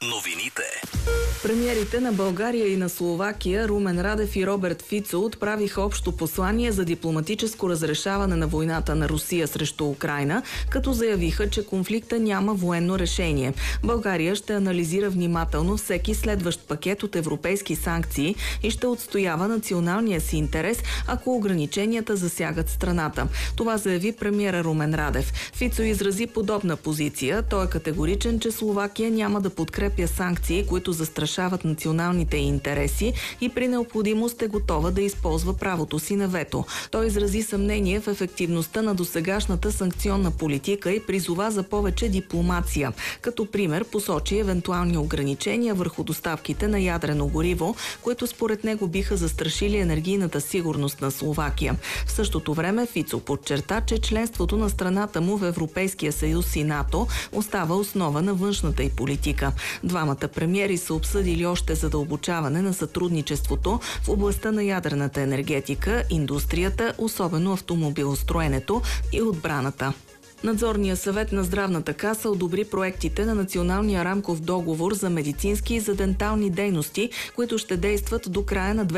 Новините. Премиерите на България и на Словакия Румен Радев и Роберт Фицо отправиха общо послание за дипломатическо разрешаване на войната на Русия срещу Украйна, като заявиха, че конфликта няма военно решение. България ще анализира внимателно всеки следващ пакет от европейски санкции и ще отстоява националния си интерес, ако ограниченията засягат страната. Това заяви премиера Румен Радев. Фицо изрази подобна позиция. Той е категоричен, че Словакия няма да подкрепя санкции, които застрашават националните интереси и при необходимост е готова да използва правото си на вето. Той изрази съмнение в ефективността на досегашната санкционна политика и призова за повече дипломация. Като пример посочи евентуални ограничения върху доставките на ядрено гориво, които според него биха застрашили енергийната сигурност на Словакия. В същото време Фицо подчерта, че членството на страната му в Европейския съюз и НАТО остава основа на външната й политика. Двамата премиери са обсъдили още задълбочаване на сътрудничеството в областта на ядрената енергетика, индустрията, особено автомобилостроенето и отбраната. Надзорният съвет на Здравната каса одобри проектите на Националния рамков договор за медицински и за дентални дейности, които ще действат до края на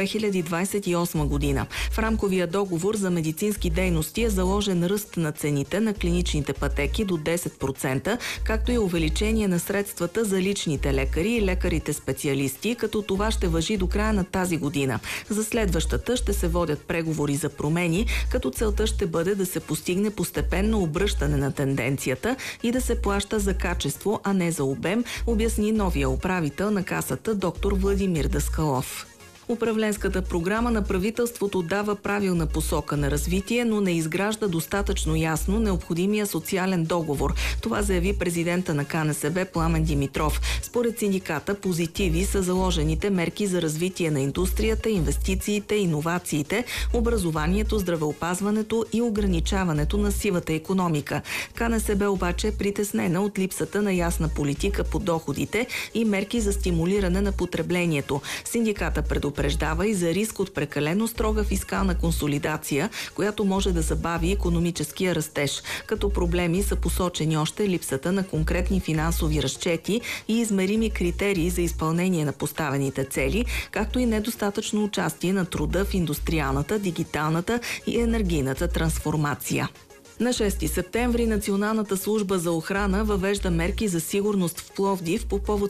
2028 година. В рамковия договор за медицински дейности е заложен ръст на цените на клиничните пътеки до 10%, както и увеличение на средствата за личните лекари и лекарите специалисти, като това ще важи до края на тази година. За следващата ще се водят преговори за промени, като целта ще бъде да се постигне постепенно обръщане на тенденцията и да се плаща за качество, а не за обем, обясни новия управител на касата доктор Владимир Даскалов. Управленската програма на правителството дава правилна посока на развитие, но не изгражда достатъчно ясно необходимия социален договор. Това заяви президента на КНСБ Пламен Димитров. Според синдиката позитиви са заложените мерки за развитие на индустрията, инвестициите, иновациите, образованието, здравеопазването и ограничаването на сивата икономика. КНСБ обаче е притеснена от липсата на ясна политика по доходите и мерки за стимулиране на потреблението. Синдиката предупреждава и за риск от прекалено строга фискална консолидация, която може да забави икономическия растеж. Като проблеми са посочени още липсата на конкретни финансови разчети и измерими критерии за изпълнение на поставените цели, както и недостатъчно участие на труда в индустриалната, дигиталната и енергийната трансформация. На 6 септември Националната служба за охрана въвежда мерки за сигурност в Пловдив по повод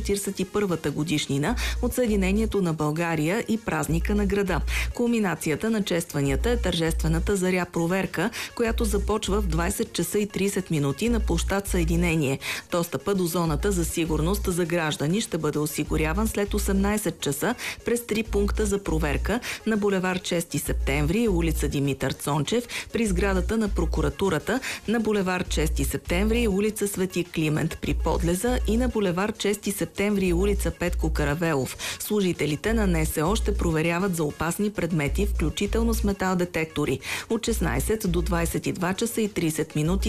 141-та годишнина от Съединението на България и празника на града. Кулминацията на честванията е тържествената заря проверка, която започва в 20 часа и 30 минути на площад Съединение. Достъпа до зоната за сигурност за граждани ще бъде осигуряван след 18 часа през 3 пункта за проверка на булевард 6 септември и улица Димитър Цончев при сградата на прокуратурата, на булевард 6 септември и улица Свети Климент при Подлеза и на булевард 6 септември и улица Петко Каравелов. Служителите на НСО ще проверяват за опасни предмети, включително с метал детектори. От 16 до 22 часа и 30 минути